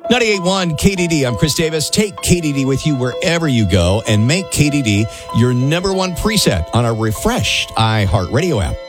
98.1 KDD. I'm Chris Davis. Take KDD with you wherever you go and make KDD your number one preset on our refreshed iHeartRadio app.